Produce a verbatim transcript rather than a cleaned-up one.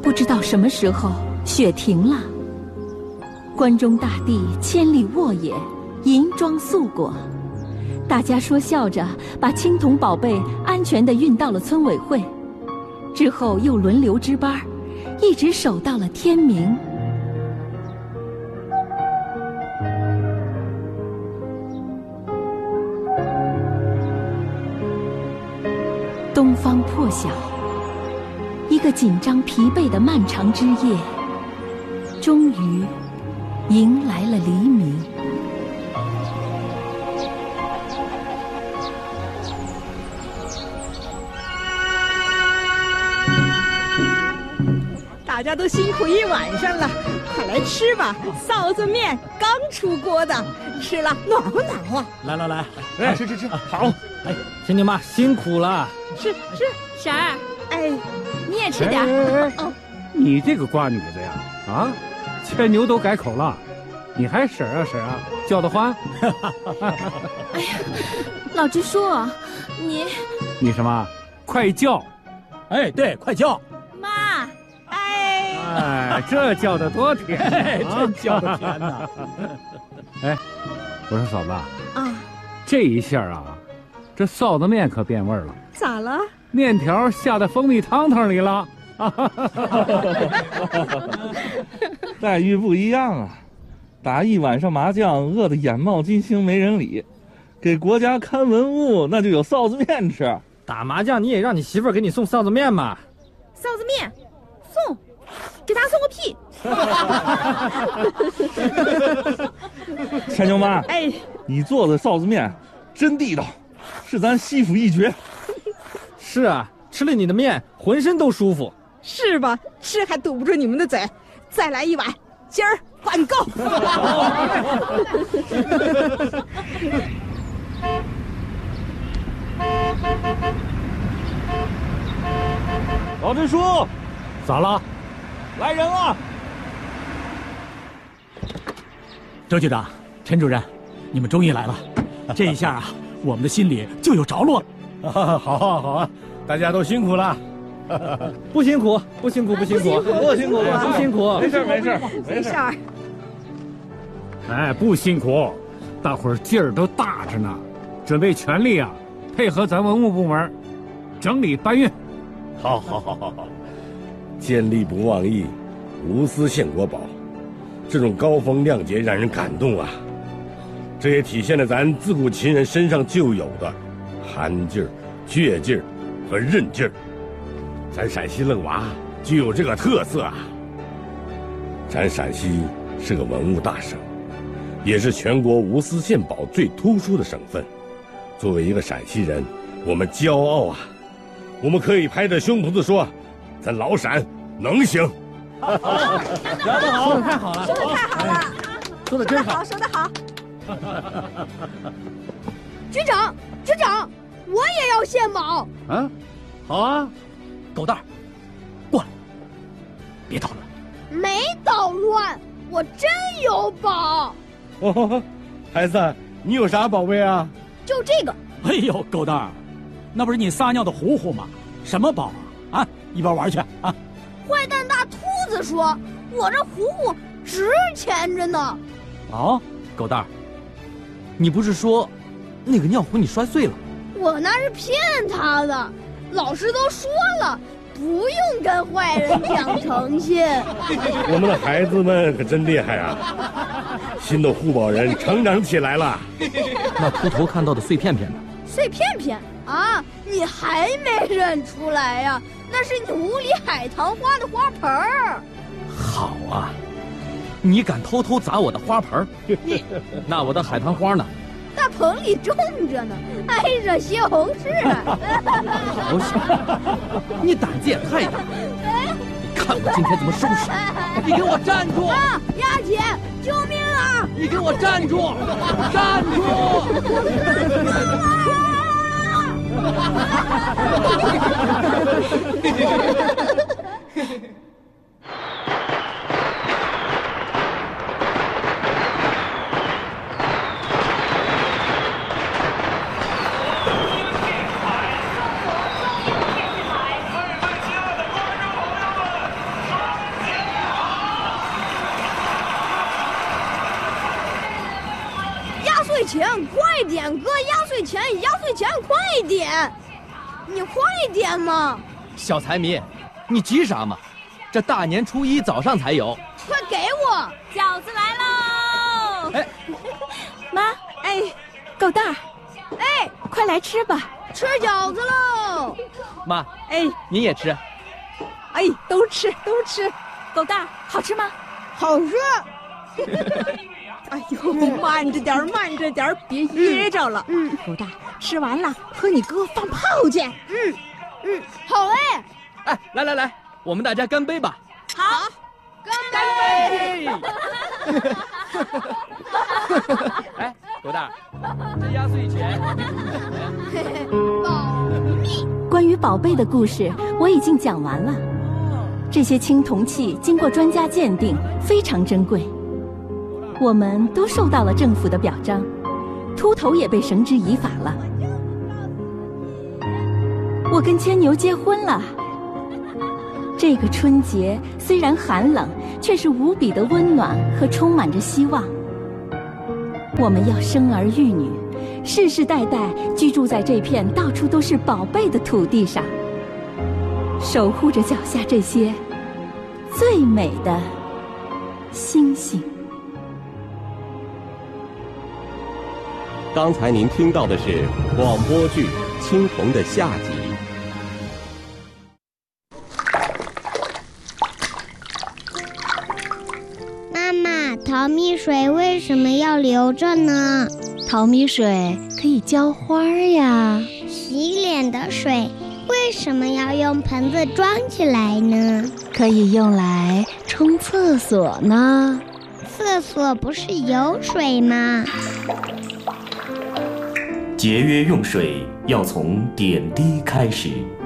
不知道什么时候雪停了，关中大地千里沃野，银装素裹。大家说笑着把青铜宝贝安全地运到了村委会，之后又轮流值班，一直守到了天明。东方破晓，一个紧张疲惫的漫长之夜，终于迎来了黎明。 大家都辛苦一晚上了，快来吃吧！臊子面刚出锅的，吃了暖和暖和。 来来来， 哎，吃吃吃，好！ 哎，亲家妈辛苦了。 吃吃， 婶儿， 哎， 你也吃点。 哎哎哎哦， 你这个瓜女子呀，啊，牵牛都改口了，你还婶儿啊婶儿啊，叫得欢？ 哎呀，老直叔，你你什么？快叫！ 哎，对，快叫！ 妈。 哎，这叫的多甜， 真叫的甜呐！ 哎，我说嫂子啊， 这一下啊，这臊子面可变味儿了。 咋了？ 面条下在蜂蜜汤汤里了。 待遇不一样啊！打一晚上麻将，饿得眼冒金星没人理；给国家看文物，那就有臊子面吃。 打麻将你也让你媳妇儿给你送臊子面嘛？ 臊子面送。给他送个屁！ 牵牛妈， 哎， 你做的臊子面真地道，是咱西府一绝。 是啊，吃了你的面，浑身都舒服。 是吧？吃还堵不住你们的嘴，再来一碗，今儿管够。 老支书， 咋了？ 来人了！ 周局长、陈主任，你们终于来了。这一下啊，我们的心里就有着落了。 好啊好啊，大家都辛苦了。 不辛苦，不辛苦，不辛苦， 不辛苦， 不辛苦， 没事没事没事。 哎，不辛苦，大伙儿劲儿都大着呢，准备全力啊，配合咱文物部门整理搬运。 好，好，好，好，好。见利不忘义，无私献国宝，这种高风亮节让人感动啊！这也体现了咱自古秦人身上就有的憨劲儿、倔劲儿和韧劲儿。咱陕西愣娃就有这个特色啊！咱陕西是个文物大省，也是全国无私献宝最突出的省份。作为一个陕西人，我们骄傲啊！我们可以拍着胸脯子说，咱老陕能行。 说得好，说得太好了， 说得太好了， 说得真好， 说得好。 局长，局长，我也要献宝。 啊，好啊， 狗蛋儿，过来，别捣乱。 没捣乱，我真有宝。 哦，孩子，你有啥宝贝啊？ 就这个。 哎呦，狗蛋儿，那不是你撒尿的糊糊吗？什么宝啊？啊，一边玩去啊！ 坏蛋大兔子说：“我这糊糊值钱着呢。” 哦，狗蛋儿，你不是说那个尿壶你摔碎了？ 我那是骗他的，老师都说了，不用跟坏人讲诚信。 我们的孩子们可真厉害啊！新的护宝人成长起来了。 那秃头看到的碎片片呢？ 碎片片啊，你还没认出来呀？那是你屋里海棠花的花盆儿。 好啊，你敢偷偷砸我的花盆儿？那我的海棠花呢？ 大棚里种着呢，挨着西红柿。 好小，你胆子也太大！看我今天怎么收拾你！你给我站住！ 啊，丫姐，救命啊！ 你给我站住！站住！ 各钱，快点！哥，压岁钱，压岁钱，快点！你快点嘛！ 小财迷，你急啥嘛？这大年初一早上才有。 快给我！ 饺子来喽！ 哎， 妈， 哎，狗蛋儿， 哎， 快来吃吧， 吃饺子喽！ 妈， 哎， 你也吃。 哎，都吃都吃。 狗蛋儿好吃吗？ 好吃。哎呦，慢着点儿，慢着点儿，别噎着了。嗯，狗蛋，吃完了和你哥放炮去。 嗯嗯，好嘞。 哎，来来来，我们大家干杯吧！ 好，干杯！ 哎，狗蛋，这压岁钱。 保密。 关于宝贝的故事我已经讲完了。这些青铜器经过专家鉴定，非常珍贵。我们都受到了政府的表彰，秃头也被绳之以法了。我跟牵牛结婚了。这个春节虽然寒冷，却是无比的温暖和充满着希望。我们要生儿育女，世世代代居住在这片到处都是宝贝的土地上，守护着脚下这些最美的星星。 刚才您听到的是广播剧《青铜》的下集。 妈妈，淘米水为什么要留着呢？ 淘米水可以浇花呀。 洗脸的水为什么要用盆子装起来呢？ 可以用来冲厕所呢。 厕所不是有水吗？ 节约用水要从点滴开始。